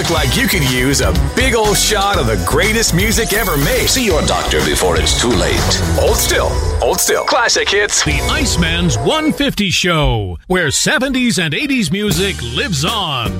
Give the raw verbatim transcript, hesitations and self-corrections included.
look like you could use a big old shot of the greatest music ever made. See your doctor before it's too late. Hold still. Hold still. Classic hits. The Iceman's one fifty Show, where seventies and eighties music lives on.